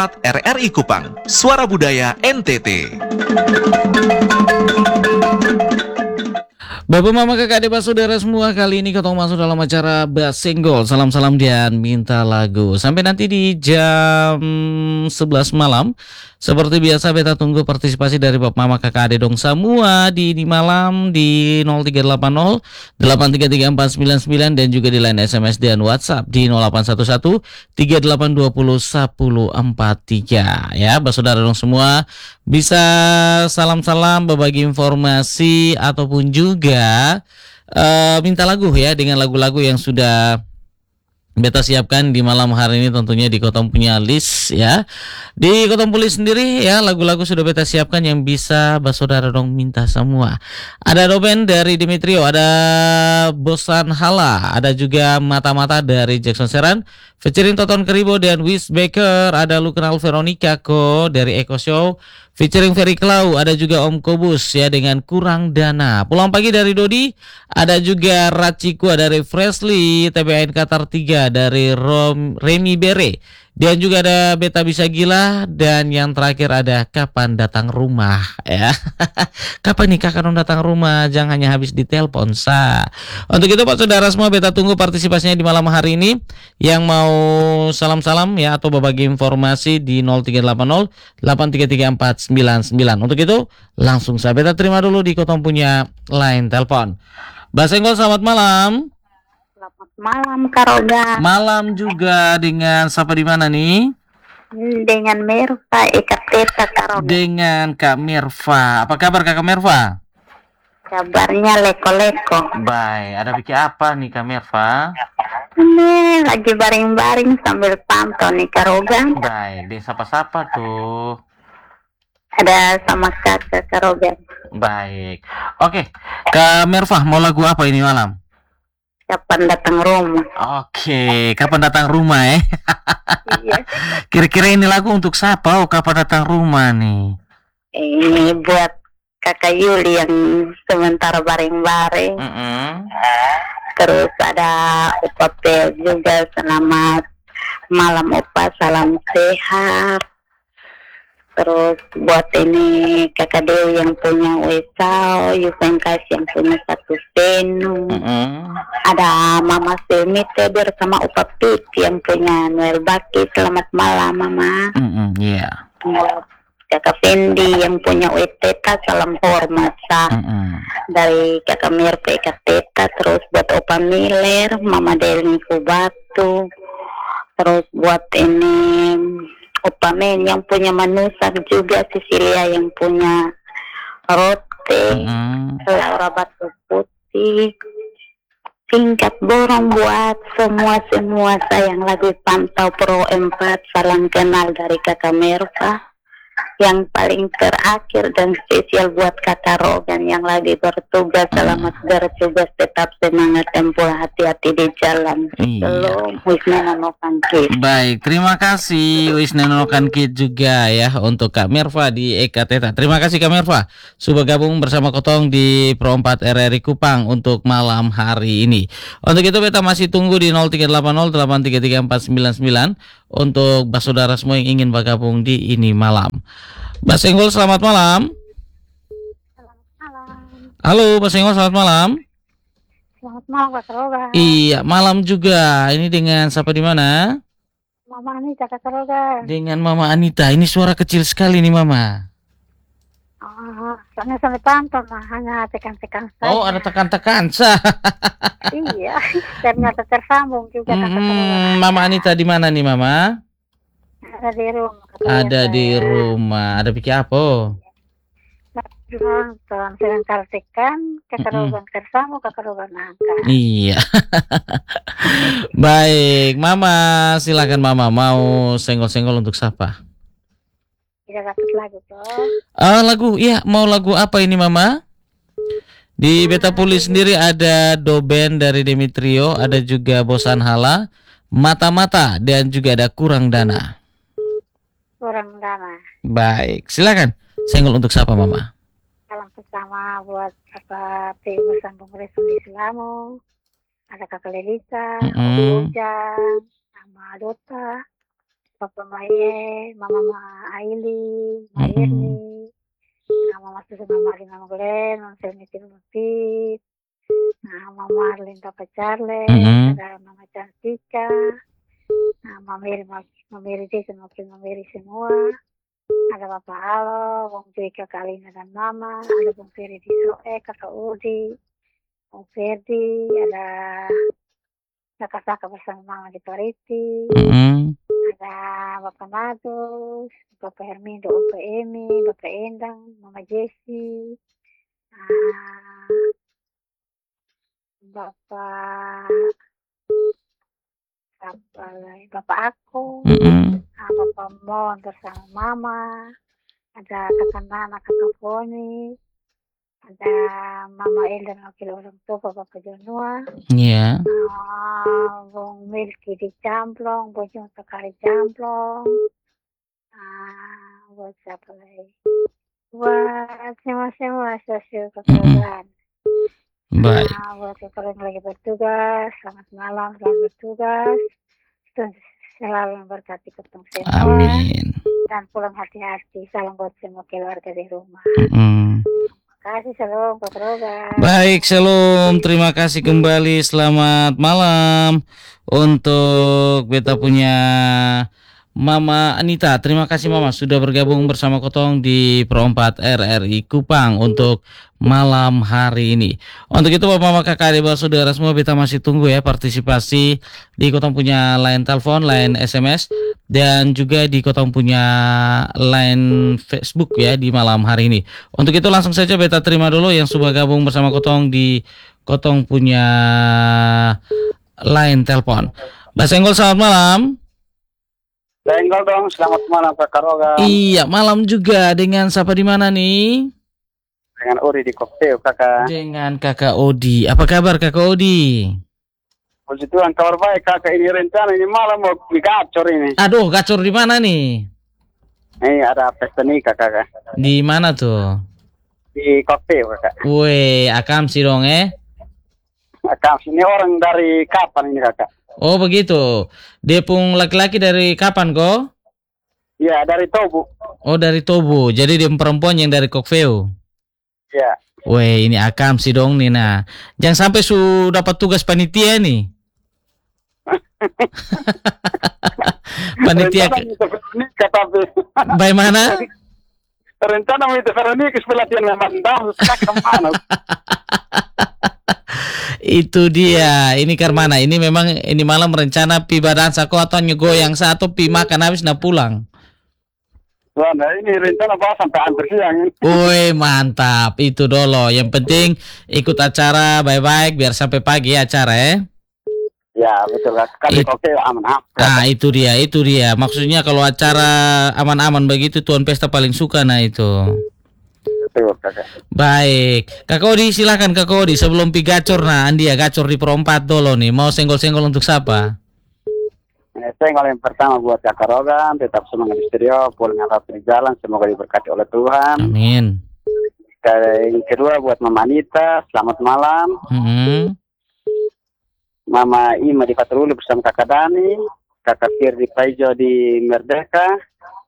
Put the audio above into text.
4 RRI Kupang, Suara Budaya NTT. Bapak, Mama, Kakak, Adik, Saudara semua, kali ini ketemu masuk dalam acara Basenggol. Salam-salam dan minta lagu. Sampai nanti di jam 11 malam. Seperti biasa, beta tunggu partisipasi dari Bapak, Mama, Kakak, Adik dong semua di ini malam di 0380 833 499 dan juga di line SMS dan WhatsApp di 0811 3820 1043. Ya, Bapak Saudara dong semua bisa salam-salam, berbagi informasi ataupun juga minta lagu ya, dengan lagu-lagu yang sudah beta siapkan di malam hari ini. Tentunya di Kotong punya list ya. Di Kotong Pulis sendiri ya, lagu-lagu sudah beta siapkan yang bisa saudara dong minta semua. Ada Doben dari Dimitrio, ada Bosan Hala, ada juga Mata-Mata dari Jackson Seran featuring Toton Keribo dan Wiz Baker, ada Lu Kenal Veronica Ko dari Eko Show featuring Ferry Klau, ada juga Om Kobus ya dengan Kurang Dana. Pulang Pagi dari Dodi, ada juga Racikua dari Freshly, TBN Qatar 3 dari Remy Bere, dan juga ada Beta Bisa Gila, dan yang terakhir ada Kapan Datang Rumah ya. Kapan nih kakak datang rumah, jangan hanya habis di telepon sa. Untuk itu Pak Saudara semua, beta tunggu partisipasinya di malam hari ini. Yang mau salam-salam ya atau berbagi informasi di 0380 833 499. Untuk itu langsung saya beta terima dulu di Kotong punya line telepon. Basenggol, selamat malam. Selamat malam Kak Roga. Malam juga, dengan siapa di mana nih? Dengan Mirva Ekateta Kak Roga. Dengan Kak Mirva. Apa kabar Kak Mirva? Kabarnya leko-leko. Baik, ada bikin apa nih Kak Mirva? Ini lagi baring-baring sambil pantau nih Kak Roga. Baik, di sapa-sapa tuh. Ada sama kakak Kak Roga. Baik. Oke, Kak Mirva mau lagu apa ini malam? Kapan Datang Rumah. Oke, Kapan Datang Rumah ya? Iya. Kira-kira ini lagu untuk siapa? Oh, Kapan Datang Rumah nih. Ini buat kakak Yuli yang sementara baring-baring. Terus ada Opa Pel juga, selamat malam Opa, salam sehat. Terus buat ini kakak Dewi yang punya Wesau, Yuvenkas yang punya satu Senu. Ada Mama Semite bersama Opa Pit yang punya Noel Baki, selamat malam Mama. Iya. Kakak Fendi yang punya Weteta, salam hormat sa. Dari kakak Mirpe Kateta. Terus buat Opa Miller, Mama Delni Kubatu. Terus buat ini Opa Men yang punya Manusak juga, Cecilia yang punya Rote, Laura Batu Putih. Singkat borong buat semua sayang lagi pantau Pro 4, salam kenal dari kakak Merva. Yang paling terakhir dan spesial buat kakak Rogan yang lagi bertugas, selamat bertugas, tetap semangat dan pula hati-hati di jalan. Belum Wisna Nonokan Kid. Baik, terima kasih Wisna Nonokan Kid juga ya untuk Kak Merva di Ekateta. Terima kasih Kak Merva sudah gabung bersama Kotong di Pro 4 RRI Kupang untuk malam hari ini. Untuk itu beta masih tunggu di 0380 833 499 untuk saudara semua yang ingin bergabung di ini malam. Basenggol, selamat malam. Selamat malam. Halo Basenggol, selamat malam. Selamat malam Kak Roga. Iya, malam juga. Ini dengan siapa di mana? Mama Anita Kak Roga. Dengan Mama Anita. Ini suara kecil sekali nih Mama. Soalnya sampai pantau mah, hanya tekan-tekan saja. Oh, ada tekan-tekan. Iya, ternyata tersambung juga Kak Roga. Mama Anita di mana nih Mama? Ada di rumah. Ada di rumah. Ada bikin apa? Nonton sebentar tekan, kakak Rogan tersambung, kakak Rogan angkat. Iya. Baik, Mama, silakan Mama, mau senggol-senggol untuk siapa? Tidak dapat lagu toh. Lagu, iya, mau lagu apa ini Mama? Di Beta Pulis sendiri ada Doben dari Dimitrio, ada juga Bosan Hala, Mata-Mata, dan juga ada Kurang Dana. Kurang Dana. Baik, silakan. Senggol untuk siapa Mama? Salam pertama buat Kakak PU Sambung Resum Islamu. Ada Kakak Lelisa, Ujang, sama Dota. Papa Maye, Mama Aili, Mayerni, Mama Susu, Mama Arlin, Mama Glenn, Mama Selmitin Mupit, Mama Arlin, Papa Charles, ada Mama Cantika, Mama Mary Jason, Mama Mary semua, ada Papa Alo, Bung Joy, Kakak Alina dan Mama, ada Bung Ferdi Soe, Kakak Udi, Bung Ferdi, ada kakak-kakak bersama Mama di Pariti, ada Bapak Nadus, Bapak Hermindo, Bapak Emi, Bapak Endang, Mama Jessi, Bapak aku, Bapak Mon bersama Mama, ada kakak Nana, kakak Foni, ada Mama Eldan wakil orang tua, Bapak Jonua, Bung Milky di Jamblong, Bung Junta Kari Jamblong, buat siapa lagi? Buat semua sosial kekeluargaan. Baik. Buat kalian lagi bertugas, selamat malam, selamat bertugas. Tuhan selalu memberkati ketemu semua. Amin. Dan pulang hati-hati. Salam buat semua keluarga di rumah. Terima kasih, salam, Pak Roga. Baik, shalom. Terima kasih kembali. Selamat malam untuk beta punya Mama Anita. Terima kasih Mama sudah bergabung bersama Kotong di Pro 4 RRI Kupang untuk malam hari ini. Untuk itu Bapak Kakak adik saudara semua, beta masih tunggu ya partisipasi di Kotong punya line telepon, line SMS, dan juga di Kotong punya line Facebook ya di malam hari ini. Untuk itu langsung saja beta terima dulu yang sudah gabung bersama Kotong di Kotong punya line telepon. Mbak Senggol, selamat malam. Senggol dong, selamat malam Kakak Roga. Iya, malam juga. Dengan siapa di mana nih? Dengan Odi di Kokteo, Kakak. Dengan Kakak Odi. Apa kabar Kakak Odi? Puji Tuhan, kabar baik Kakak. Ini rencana ini malam mau gacor ini. Aduh, gacor di mana nih? Ada pesta nikah Kakak. Di mana tuh? Di Kokteo, Kakak. Weh, akam sih dong Akam sini orang dari kapan ini Kakak? Oh begitu. Depung laki-laki dari kapan kok? Ya, dari Tobu. Oh dari Tobu. Jadi dia perempuan yang dari Kokveo. Ya. Weh, ini akam sih dong nih. Nah, jangan sampai dapat tugas panitia nih. Panitia nikah tapi. Bagaimana? Rencana mau itu Veronica pelatihan mandam kemana? Itu dia. Ini Karmana. Ini memang ini malam rencana pi badan sako atau nyegoyang satu pi makan habis na pulang. Wah, nah ini rencana bahas sampai hampir siang. Woi, mantap. Itu dulu. Yang penting ikut acara baik-baik biar sampai pagi acara ya. Ya, betul Kak. Oke, aman. Ah, itu dia. Maksudnya kalau acara aman-aman begitu tuan pesta paling suka nah itu. Betul, Kakak. Baik. Kakak Odi silakan Kakak Odi sebelum pi gacor nah Andi ya gacor di Pro 4 dulu nih. Mau senggol-senggol untuk siapa? Senggol yang pertama buat Kakak Rogan, tetap semangat di studio, pulang di jalan, semoga diberkati oleh Tuhan. Amin. Yang kedua buat Mama Anita, selamat malam. Mama Ima di Patroli bersama Kakak Dani, Kakak Firdi Paijo di Merdeka,